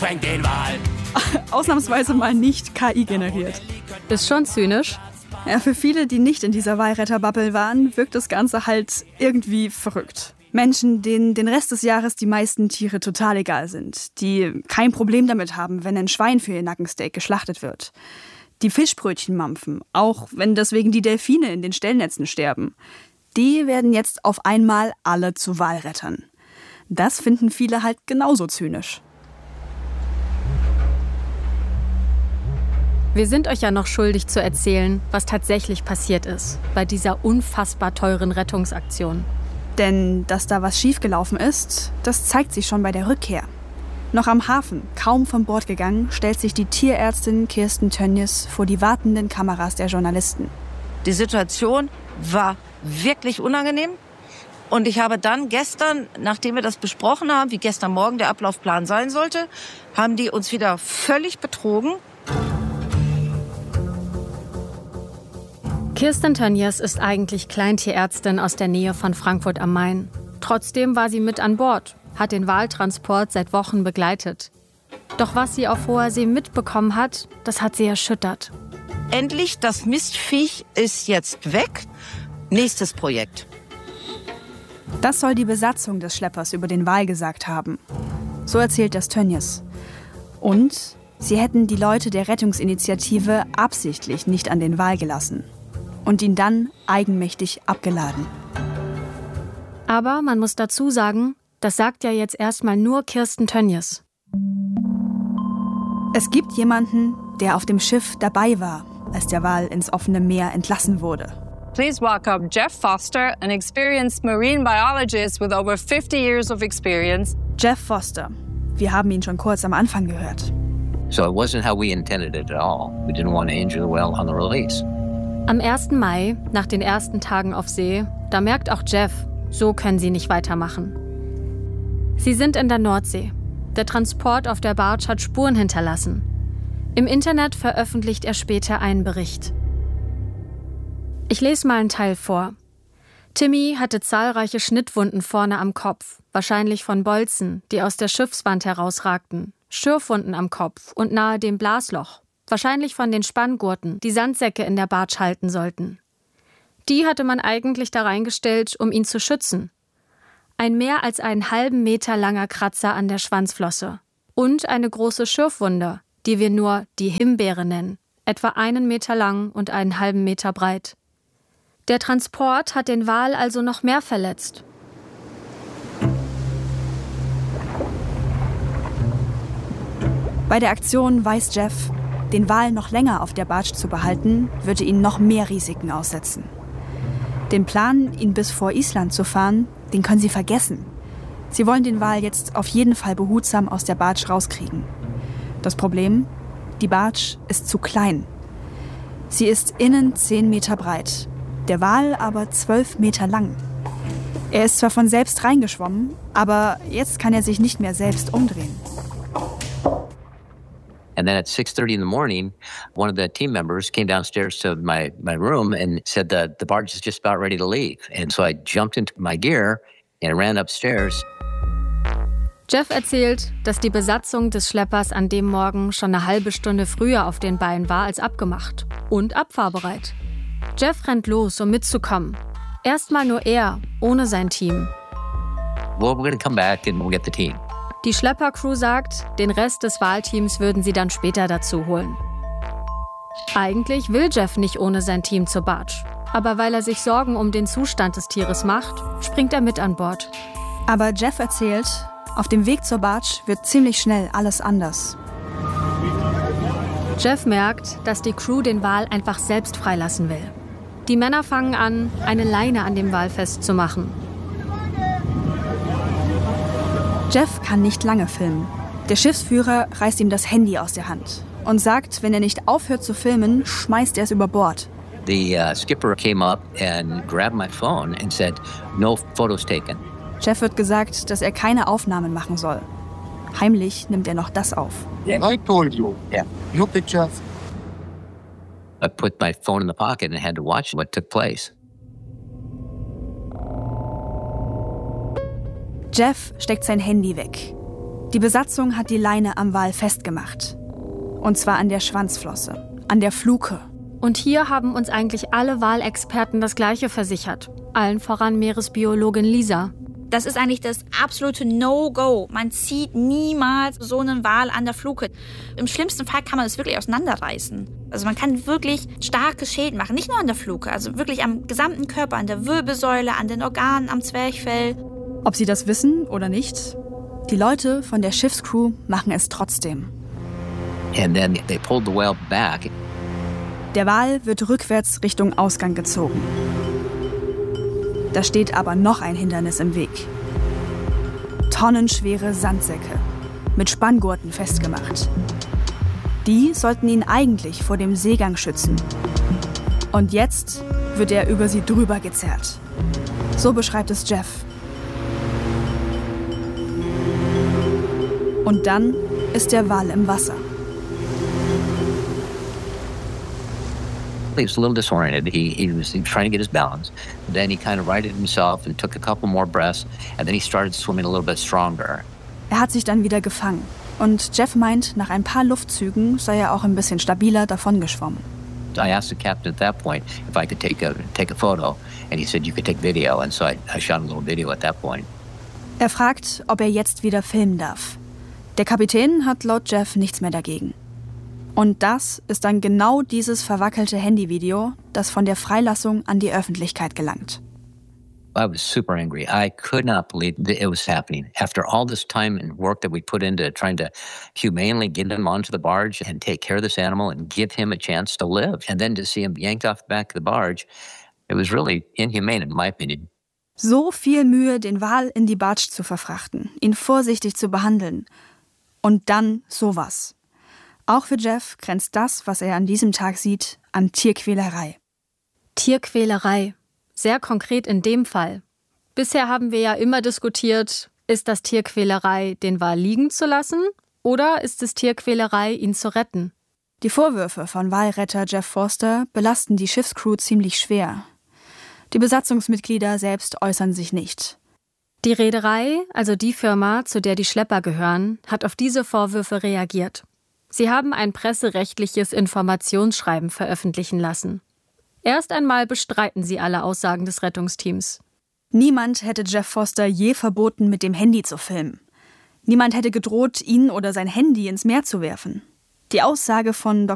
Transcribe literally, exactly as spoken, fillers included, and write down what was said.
fängt den Wal. Ausnahmsweise mal nicht K I generiert. Ist schon zynisch. Ja, für viele, die nicht in dieser Walretter-Bubble waren, wirkt das Ganze halt irgendwie verrückt. Menschen, denen den Rest des Jahres die meisten Tiere total egal sind, die kein Problem damit haben, wenn ein Schwein für ihr Nackensteak geschlachtet wird, die Fischbrötchen mampfen, auch wenn deswegen die Delfine in den Stellnetzen sterben. Die werden jetzt auf einmal alle zu Walrettern. Das finden viele halt genauso zynisch. Wir sind euch ja noch schuldig zu erzählen, was tatsächlich passiert ist bei dieser unfassbar teuren Rettungsaktion. Denn dass da was schiefgelaufen ist, das zeigt sich schon bei der Rückkehr. Noch am Hafen, kaum von Bord gegangen, stellt sich die Tierärztin Kirsten Tönjes vor die wartenden Kameras der Journalisten. Die Situation war wirklich unangenehm. Und ich habe dann gestern, nachdem wir das besprochen haben, wie gestern Morgen der Ablaufplan sein sollte, haben die uns wieder völlig betrogen. Kirsten Tönjes ist eigentlich Kleintierärztin aus der Nähe von Frankfurt am Main. Trotzdem war sie mit an Bord, hat den Waltransport seit Wochen begleitet. Doch was sie auf hoher See mitbekommen hat, das hat sie erschüttert. Endlich, das Mistviech ist jetzt weg. Nächstes Projekt. Das soll die Besatzung des Schleppers über den Wal gesagt haben. So erzählt das Tönjes. Und sie hätten die Leute der Rettungsinitiative absichtlich nicht an den Wal gelassen und ihn dann eigenmächtig abgeladen. Aber man muss dazu sagen, das sagt ja jetzt erstmal nur Kirsten Tönjes. Es gibt jemanden, der auf dem Schiff dabei war, als der Wal ins offene Meer entlassen wurde. Please welcome Jeff Foster, an experienced marine biologist with over fifty years of experience. Jeff Foster. Wir haben ihn schon kurz am Anfang gehört. So it wasn't how we intended it at all. We didn't want to injure the whale on the release. Am ersten Mai, nach den ersten Tagen auf See, da merkt auch Jeff, so können sie nicht weitermachen. Sie sind in der Nordsee. Der Transport auf der Barge hat Spuren hinterlassen. Im Internet veröffentlicht er später einen Bericht. Ich lese mal einen Teil vor. Timmy hatte zahlreiche Schnittwunden vorne am Kopf, wahrscheinlich von Bolzen, die aus der Schiffswand herausragten, Schürfwunden am Kopf und nahe dem Blasloch, wahrscheinlich von den Spanngurten, die Sandsäcke in der Barge halten sollten. Die hatte man eigentlich da reingestellt, um ihn zu schützen. Ein mehr als einen halben Meter langer Kratzer an der Schwanzflosse und eine große Schürfwunde, die wir nur die Himbeere nennen, etwa einen Meter lang und einen halben Meter breit. Der Transport hat den Wal also noch mehr verletzt. Bei der Aktion weiß Jeff, den Wal noch länger auf der Barge zu behalten, würde ihn noch mehr Risiken aussetzen. Den Plan, ihn bis vor Island zu fahren, den können sie vergessen. Sie wollen den Wal jetzt auf jeden Fall behutsam aus der Barge rauskriegen. Das Problem? Die Barge ist zu klein. Sie ist innen zehn Meter breit, der Wal aber zwölf Meter lang. Er ist zwar von selbst reingeschwommen, aber jetzt kann er sich nicht mehr selbst umdrehen. And then at six thirty in the morning, one of the team members came downstairs to my, my room and said that the barge is just about ready to leave. And so I jumped into my gear and ran upstairs. Jeff erzählt, dass die Besatzung des Schleppers an dem Morgen schon eine halbe Stunde früher auf den Beinen war als abgemacht und abfahrbereit. Jeff rennt los, um mitzukommen. Erstmal nur er, ohne sein Team. Well, we're going to come back and we'll get the team. Die Schleppercrew sagt, den Rest des Walteams würden sie dann später dazu holen. Eigentlich will Jeff nicht ohne sein Team zur Barge. Aber weil er sich Sorgen um den Zustand des Tieres macht, springt er mit an Bord. Aber Jeff erzählt, auf dem Weg zur Barge wird ziemlich schnell alles anders. Jeff merkt, dass die Crew den Wal einfach selbst freilassen will. Die Männer fangen an, eine Leine an dem Wal festzumachen. Jeff kann nicht lange filmen. Der Schiffsführer reißt ihm das Handy aus der Hand und sagt, wenn er nicht aufhört zu filmen, schmeißt er es über Bord. The uh, skipper came up and grabbed my phone and said, "No photos taken." Jeff wird gesagt, dass er keine Aufnahmen machen soll. Heimlich nimmt er noch das auf. Yeah. I told you. Yeah. No pictures. I put my phone in the pocket and had to watch what took place. Jeff steckt sein Handy weg. Die Besatzung hat die Leine am Wal festgemacht. Und zwar an der Schwanzflosse, an der Fluke. Und hier haben uns eigentlich alle Walexperten das Gleiche versichert. Allen voran Meeresbiologin Lisa. Das ist eigentlich das absolute No-Go. Man zieht niemals so einen Wal an der Fluke. Im schlimmsten Fall kann man es wirklich auseinanderreißen. Also man kann wirklich starke Schäden machen. Nicht nur an der Fluke, also wirklich am gesamten Körper, an der Wirbelsäule, an den Organen, am Zwerchfell. Ob sie das wissen oder nicht, die Leute von der Schiffscrew machen es trotzdem. And then they pulled the whale back. Der Wal wird rückwärts Richtung Ausgang gezogen. Da steht aber noch ein Hindernis im Weg. Tonnenschwere Sandsäcke, mit Spanngurten festgemacht. Die sollten ihn eigentlich vor dem Seegang schützen. Und jetzt wird er über sie drüber gezerrt. So beschreibt es Jeff. Und dann ist der Wal im Wasser. He was a little disoriented. He, he, was, he was trying to get his balance. Then he kind of righted himself and took a couple more breaths, and then he started swimming a little bit stronger. Er hat sich dann wieder gefangen. Und Jeff meint, nach ein paar Luftzügen sei er auch ein bisschen stabiler davongeschwommen. I asked the captain at that point if I could take a, take a photo, and he said you could take video, and so I, I shot a little video at that point. Er fragt, ob er jetzt wieder filmen darf. Der Kapitän hat laut Jeff nichts mehr dagegen. Und das ist dann genau dieses verwackelte Handyvideo, das von der Freilassung an die Öffentlichkeit gelangt. I was super angry. I could not believe that it was happening. After all this time and work that we put into trying to humanely get him onto the barge and take care of this animal and give him a chance to live. And then to see him yanked off the back of the barge, it was really inhumane in my opinion. So viel Mühe, den Wal in die Barge zu verfrachten, ihn vorsichtig zu behandeln. Und dann sowas. Auch für Jeff grenzt das, was er an diesem Tag sieht, an Tierquälerei. Tierquälerei. Sehr konkret in dem Fall. Bisher haben wir ja immer diskutiert, ist das Tierquälerei, den Wal liegen zu lassen, oder ist es Tierquälerei, ihn zu retten? Die Vorwürfe von Walretter Jeff Forster belasten die Schiffscrew ziemlich schwer. Die Besatzungsmitglieder selbst äußern sich nicht. Die Reederei, also die Firma, zu der die Schlepper gehören, hat auf diese Vorwürfe reagiert. Sie haben ein presserechtliches Informationsschreiben veröffentlichen lassen. Erst einmal bestreiten sie alle Aussagen des Rettungsteams. Niemand hätte Jeff Forster je verboten, mit dem Handy zu filmen. Niemand hätte gedroht, ihn oder sein Handy ins Meer zu werfen. Die Aussage von Doktor